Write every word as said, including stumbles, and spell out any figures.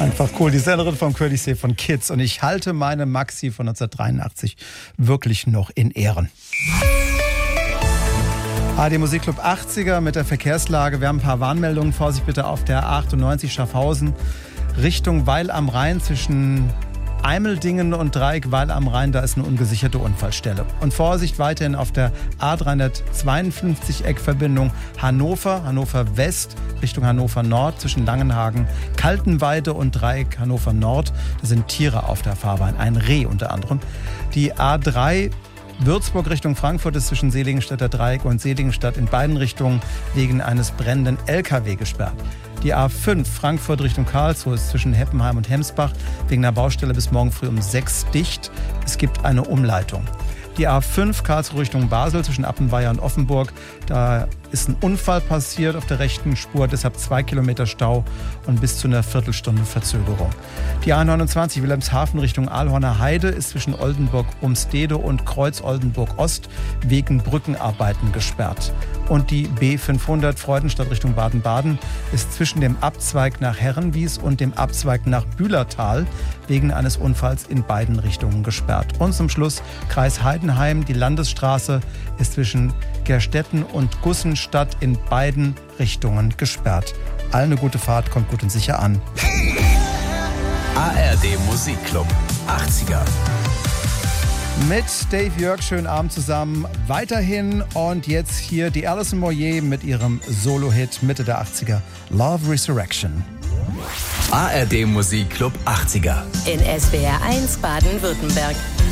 Einfach cool, die Sängerin vom Courtesy von Kids. Und ich halte meine Maxi von neunzehnhundertdreiundachtzig wirklich noch in Ehren. A R D Musikclub achtziger mit der Verkehrslage. Wir haben ein paar Warnmeldungen. Vorsicht bitte auf der A achtundneunzig Schaffhausen Richtung Weil am Rhein zwischen Eimeldingen und Dreieck Weil am Rhein. Da ist eine ungesicherte Unfallstelle. Und Vorsicht weiterhin auf der A dreihundertzweiundfünfzig Eckverbindung Hannover, Hannover West Richtung Hannover Nord zwischen Langenhagen, Kaltenweide und Dreieck Hannover Nord. Da sind Tiere auf der Fahrbahn, ein Reh unter anderem. Die A drei Würzburg Richtung Frankfurt ist zwischen Seligenstadter Dreieck und Seligenstadt in beiden Richtungen wegen eines brennenden L K W gesperrt. Die A fünf Frankfurt Richtung Karlsruhe ist zwischen Heppenheim und Hemsbach wegen einer Baustelle bis morgen früh um sechs dicht. Es gibt eine Umleitung. Die A fünf Karlsruhe Richtung Basel zwischen Appenweier und Offenburg. Da ist ein Unfall passiert auf der rechten Spur, deshalb zwei Kilometer Stau und bis zu einer Viertelstunde Verzögerung. Die A neunundzwanzig Wilhelmshaven Richtung Aalhorner Heide ist zwischen Oldenburg-Umstede und Kreuz-Oldenburg-Ost wegen Brückenarbeiten gesperrt. Und die B fünfhundert Freudenstadt Richtung Baden-Baden ist zwischen dem Abzweig nach Herrenwies und dem Abzweig nach Bühlertal wegen eines Unfalls in beiden Richtungen gesperrt. Und zum Schluss Kreis Heidenheim. Die Landesstraße ist zwischen Gerstetten und Gussenstadt in beiden Richtungen gesperrt. Allen eine gute Fahrt, kommt gut und sicher an. A R D Musikclub achtziger. Mit Dave Jörg, schönen Abend zusammen. Weiterhin und jetzt hier die Alison Moyet mit ihrem Solo-Hit Mitte der achtziger, Love Resurrection. A R D Musikclub achtziger. In S W R eins Baden-Württemberg.